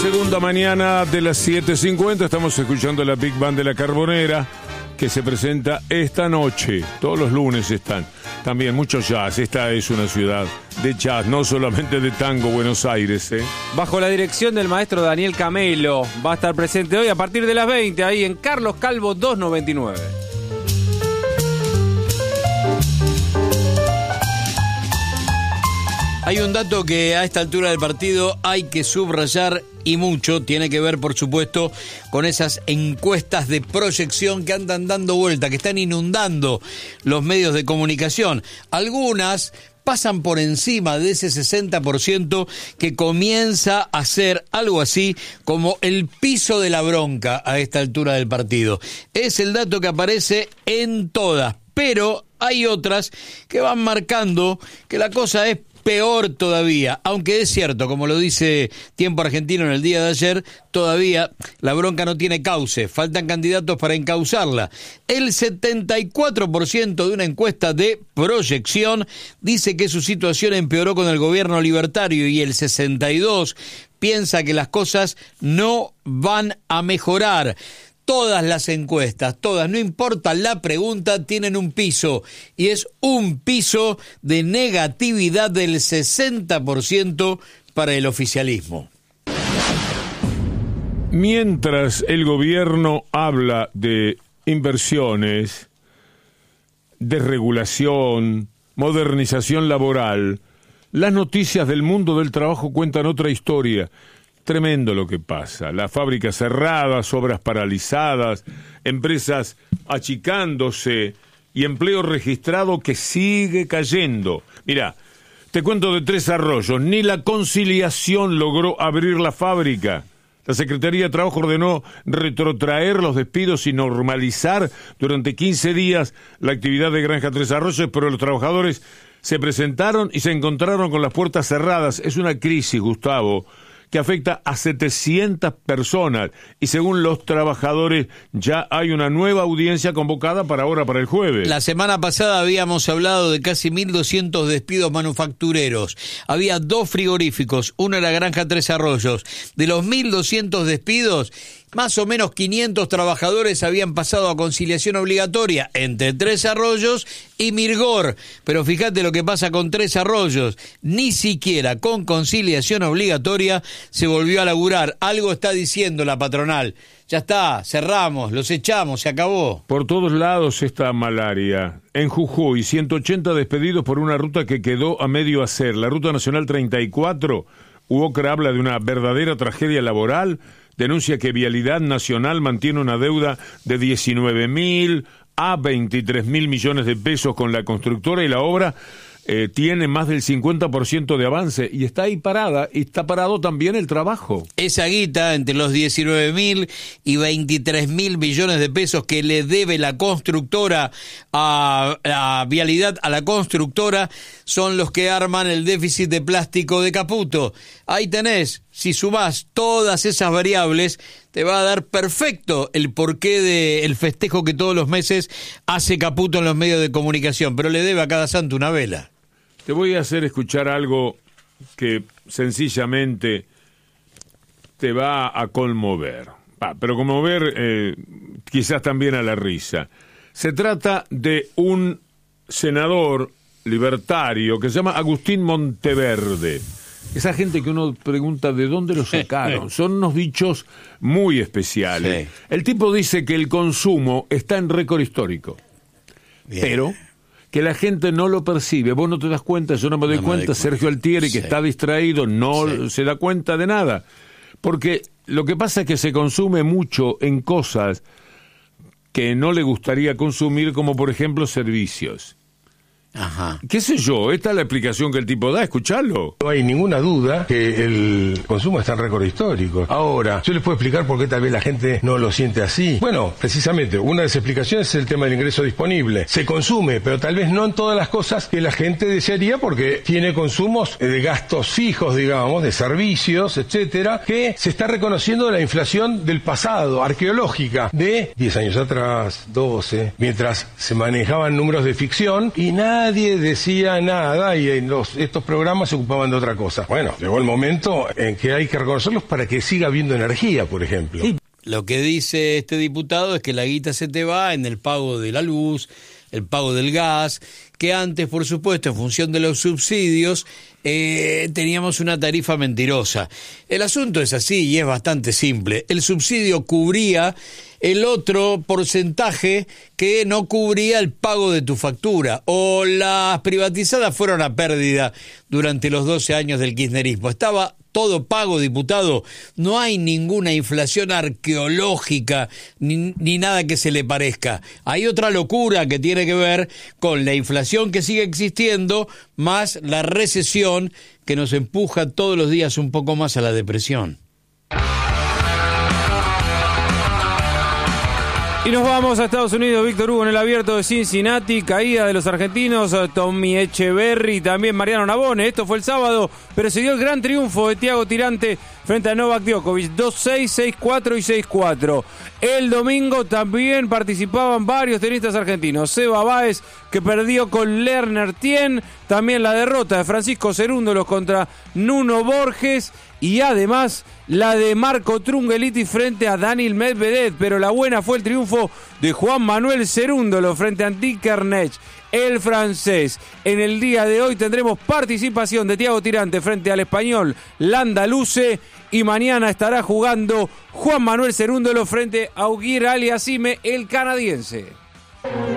Segunda mañana de las 7:50, estamos escuchando la Big Band de la Carbonera, que se presenta esta noche. Todos los lunes están. También mucho jazz. Esta es una ciudad de jazz, no solamente de tango, Buenos Aires. Bajo la dirección del maestro Daniel Camelo. Va a estar presente hoy a partir de las 20, ahí en Carlos Calvo 299. Hay un dato que a esta altura del partido hay que subrayar y mucho. Tiene que ver, por supuesto, con esas encuestas de proyección que andan dando vuelta, que están inundando los medios de comunicación. Algunas pasan por encima de ese 60% que comienza a ser algo así como el piso de la bronca a esta altura del partido. Es el dato que aparece en todas, pero hay otras que van marcando que la cosa es peor todavía, aunque es cierto, como lo dice Tiempo Argentino en el día de ayer, todavía la bronca no tiene cauce, faltan candidatos para encauzarla. El 74% de una encuesta de proyección dice que su situación empeoró con el gobierno libertario y el 62% piensa que las cosas no van a mejorar. Todas las encuestas, todas, no importa la pregunta, tienen un piso, y es un piso de negatividad del 60% para el oficialismo. Mientras el gobierno habla de inversiones, desregulación, modernización laboral, las noticias del mundo del trabajo cuentan otra historia. Tremendo lo que pasa, las fábricas cerradas, obras paralizadas, empresas achicándose y empleo registrado que sigue cayendo. Mira, te cuento de Tres Arroyos, ni la Conciliación logró abrir la fábrica. La Secretaría de Trabajo ordenó retrotraer los despidos y normalizar durante 15 días la actividad de Granja Tres Arroyos, pero los trabajadores se presentaron y se encontraron con las puertas cerradas. Es una crisis, Gustavo, que afecta a 700 personas, y según los trabajadores ya hay una nueva audiencia convocada para el jueves. La semana pasada habíamos hablado de casi 1.200 despidos manufactureros. Había 2 frigoríficos, uno era Granja Tres Arroyos. De los 1.200 despidos, más o menos 500 trabajadores habían pasado a conciliación obligatoria entre Tres Arroyos y Mirgor. Pero fíjate lo que pasa con Tres Arroyos. Ni siquiera con conciliación obligatoria se volvió a laburar. Algo está diciendo la patronal. Ya está, cerramos, los echamos, se acabó. Por todos lados esta malaria. En Jujuy, 180 despedidos por una ruta que quedó a medio hacer. La Ruta Nacional 34, UOCRA habla de una verdadera tragedia laboral. Denuncia que Vialidad Nacional mantiene una deuda de 19.000 a 23.000 millones de pesos con la constructora, y la obra tiene más del 50% de avance y está ahí parada, y está parado también el trabajo. Esa guita, entre los 19.000 y 23.000 millones de pesos que le debe la constructora a Vialidad, a la constructora, son los que arman el déficit de plástico de Caputo. Ahí tenés, si sumás todas esas variables, te va a dar perfecto el porqué del festejo que todos los meses hace Caputo en los medios de comunicación, pero le debe a cada santo una vela. Te voy a hacer escuchar algo que sencillamente te va a conmover, pero conmover quizás también a la risa. Se trata de un senador libertario que se llama Agustín Monteverde. Esa gente que uno pregunta de dónde lo sacaron. Son unos bichos muy especiales. Sí. El tipo dice que el consumo está en récord histórico. Bien. Pero que la gente no lo percibe. Vos no te das cuenta, yo no me doy cuenta. Sergio Altieri, que está distraído, no se da cuenta de nada. Porque lo que pasa es que se consume mucho en cosas que no le gustaría consumir, como por ejemplo servicios. Ajá. ¿Qué sé yo? Esta es la explicación que el tipo da, escuchalo. No hay ninguna duda que el consumo está en récord histórico. Ahora, yo les puedo explicar por qué tal vez la gente no lo siente así. Bueno, precisamente, una de las explicaciones es el tema del ingreso disponible. Se consume, pero tal vez no en todas las cosas que la gente desearía, porque tiene consumos de gastos fijos, digamos, de servicios, etcétera, que se está reconociendo la inflación del pasado, arqueológica, de 10 años atrás, 12, mientras se manejaban números de ficción y nada nadie decía nada y estos programas se ocupaban de otra cosa. Bueno, llegó el momento en que hay que reconocerlos para que siga habiendo energía, por ejemplo. Sí. Lo que dice este diputado es que la guita se te va en el pago de la luz, el pago del gas, que antes, por supuesto, en función de los subsidios, teníamos una tarifa mentirosa. El asunto es así y es bastante simple. El subsidio cubría el otro porcentaje que no cubría el pago de tu factura, o las privatizadas fueron a pérdida durante los 12 años del kirchnerismo. Estaba todo pago, diputado. No hay ninguna inflación arqueológica ni nada que se le parezca. Hay otra locura que tiene que ver con la inflación que sigue existiendo, más la recesión que nos empuja todos los días un poco más a la depresión. Y nos vamos a Estados Unidos. Víctor Hugo en el Abierto de Cincinnati, caída de los argentinos Tommy Echeverry y también Mariano Navone. Esto fue el sábado, pero se dio el gran triunfo de Thiago Tirante frente a Novak Djokovic, 2-6, 6-4 y 6-4. El domingo también participaban varios tenistas argentinos. Seba Báez, que perdió con Lerner Tien, también la derrota de Francisco Cerúndolos contra Nuno Borges, y además la de Marco Trungelliti frente a Daniil Medvedev, pero la buena fue el triunfo de Juan Manuel Cerúndolo frente a Andy Kernech, el francés. En el día de hoy tendremos participación de Thiago Tirante frente al español Landaluce, y mañana estará jugando Juan Manuel Cerúndolo frente a Auguir Aliassime, el canadiense.